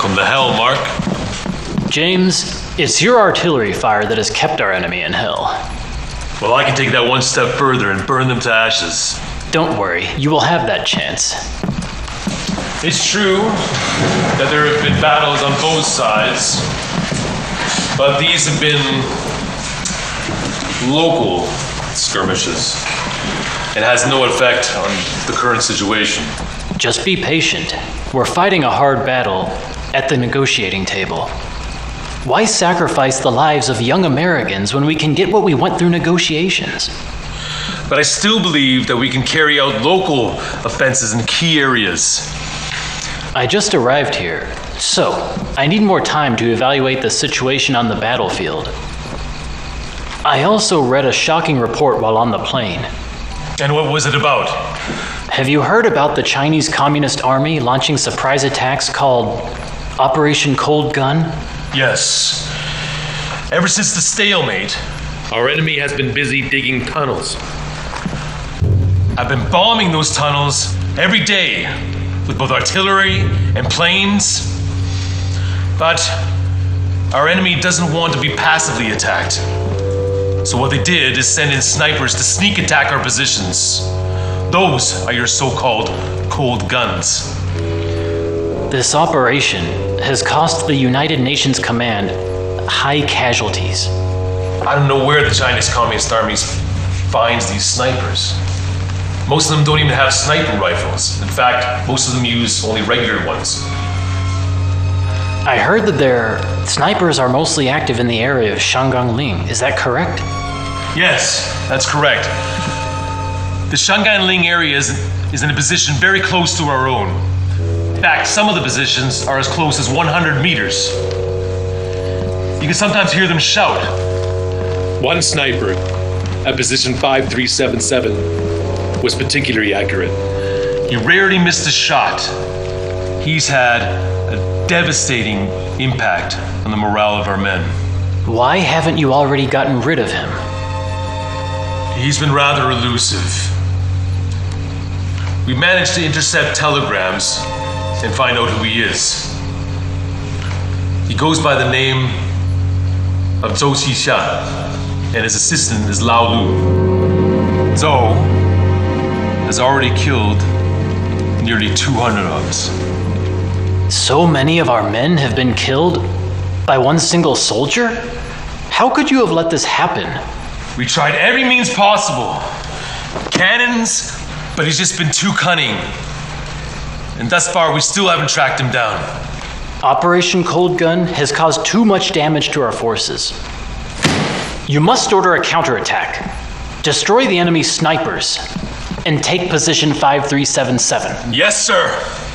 Welcome to hell, Mark. James, it's your artillery fire that has kept our enemy in hell. Well, I can take that one step further and burn them to ashes. Don't worry, you will have that chance. It's true that there have been battles on both sides, but these have been local skirmishes. It has no effect on the current situation. Just be patient. We're fighting a hard battle at the negotiating table. Why sacrifice the lives of young Americans when we can get what we want through negotiations? But I still believe that we can carry out local offenses in key areas. I just arrived here, so I need more time to evaluate the situation on the battlefield. I also read a shocking report while on the plane. And what was it about? Have you heard about the Chinese Communist Army launching surprise attacks called Operation Cold Gun? Yes. Ever since the stalemate, our enemy has been busy digging tunnels. I've been bombing those tunnels every day with both artillery and planes. But our enemy doesn't want to be passively attacked. So what they did is send in snipers to sneak attack our positions. Those are your so-called cold guns. This operation has cost the United Nations Command high casualties. I don't know where the Chinese Communist Army finds these snipers. Most of them don't even have sniper rifles. In fact, most of them use only regular ones. I heard that their snipers are mostly active in the area of Shangang-Ling. Is that correct? Yes, that's correct. The Shangang-Ling area is in a position very close to our own. In fact, some of the positions are as close as 100 meters. You can sometimes hear them shout. One sniper at position 5377 was particularly accurate. He rarely missed a shot. He's had a devastating impact on the morale of our men. Why haven't you already gotten rid of him? He's been rather elusive. We managed to intercept telegrams and find out who he is. He goes by the name of Zhou Xisha, and his assistant is Lao Lu. Zhou has already killed nearly 200 of us. So many of our men have been killed by one single soldier? How could you have let this happen? We tried every means possible. Cannons, but he's just been too cunning. And thus far, we still haven't tracked him down. Operation Cold Gun has caused too much damage to our forces. You must order a counterattack. Destroy the enemy's snipers and take position 5377. Yes, sir.